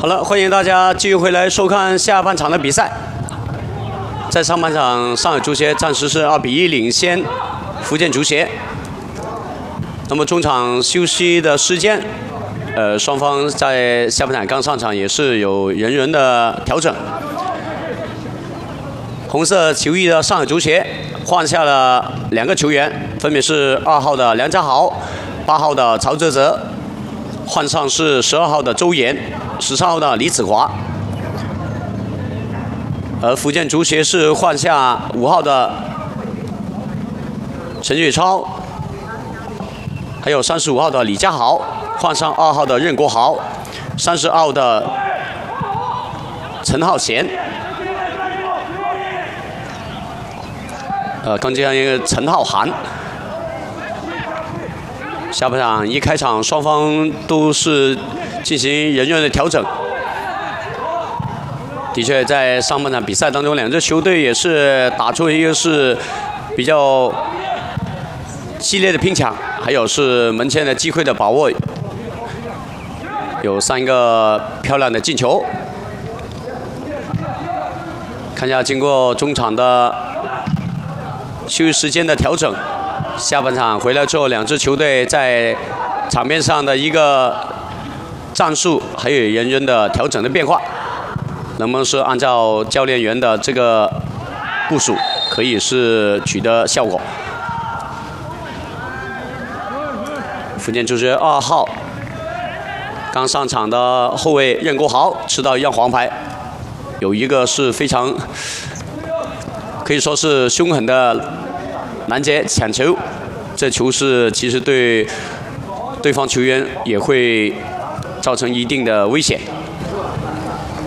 好了，欢迎大家继续回来收看下半场的比赛。在上半场，上海足协暂时是2比1领先福建足协。那么中场休息的时间，双方在下半场刚上场也是有人的调整。红色球衣的上海足协换下了2个球员，分别是2号的梁家豪、8号的曹泽泽，换上是12号的周岩、13号的李子华。而福建足协是换下5号的陈岳超，还有35号的李家豪，换上2号的任国豪，32号的陈浩贤。刚接上一个陈浩涵。下半场一开场，双方都是进行人员的调整。的确，在上半场比赛当中，两支球队也是打出一个是比较激烈的拼抢，还有是门前的机会的把握，有3个漂亮的进球。看一下，经过中场的休息时间的调整，下半场回来之后，两支球队在场面上的一个战术还有人员的调整的变化，能不能是按照教练员的这个部署，可以是取得效果。福建足协2号刚上场的后卫任国豪吃到1张黄牌，有一个是非常可以说是凶狠的拦截抢球，这球是其实对对方球员也会造成一定的危险。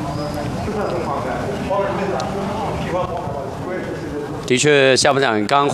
的确，下半场刚